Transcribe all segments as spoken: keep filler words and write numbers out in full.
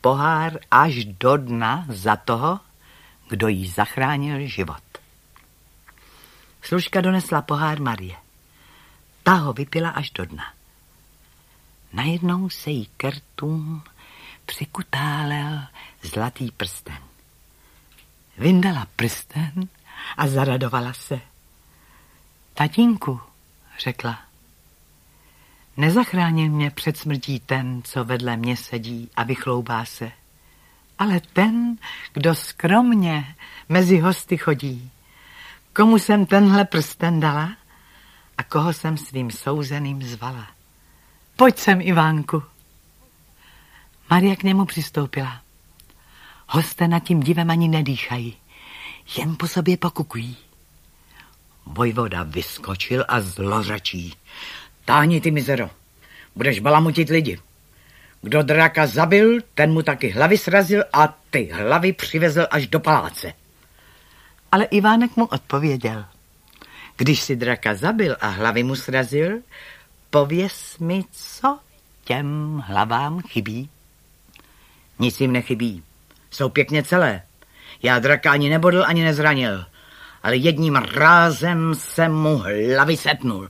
pohár až do dna za toho, kdo jí zachránil život. Služka donesla pohár Marie. Ta ho vypila až do dna. Najednou se jí ke rtům přikutálel zlatý prsten. Vyndala prsten a zaradovala se. Tatínku, řekla, nezachránil mě před smrtí ten, co vedle mě sedí a vychloubá se, ale ten, kdo skromně mezi hosty chodí. Komu jsem tenhle prsten dala a koho jsem svým souzeným zvala. Pojď sem, Ivánku. Maria k němu přistoupila. Hosté nad tím divem ani nedýchají, jen po sobě pokukují. Vojvoda vyskočil a zlořečí. Táhni ty, mizero, budeš balamutit lidi. Kdo draka zabil, ten mu taky hlavy srazil a ty hlavy přivezl až do paláce. Ale Ivánek mu odpověděl. Když si draka zabil a hlavy mu srazil, pověz mi, co těm hlavám chybí. Nic jim nechybí. Jsou pěkně celé. Já draka ani nebodl, ani nezranil, ale jedním rázem jsem mu hlavy setnul.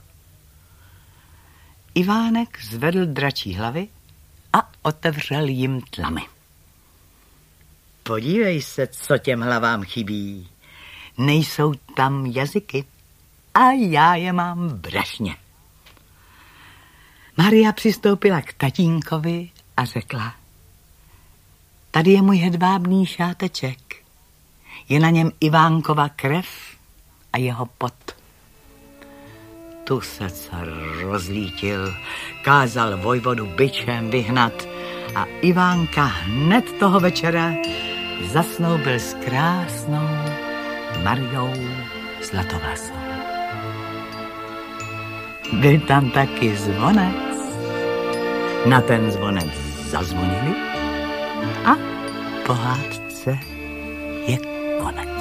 Ivánek zvedl dračí hlavy a otevřel jim tlamy. Podívej se, co těm hlavám chybí. Nejsou tam jazyky a já je mám v brašně. Maria přistoupila k tatínkovi a řekla, tady je můj hedvábný šáteček. Je na něm Ivánkova krev a jeho pot. Tu se car rozlítil, kázal vojvodu bičem vyhnat a Ivánka hned toho večera zasnoubil s krásnou Mariou Zlatovlasou. Byl tam taky zvonec. Na ten zvonec zazvonili a pohádce je konec.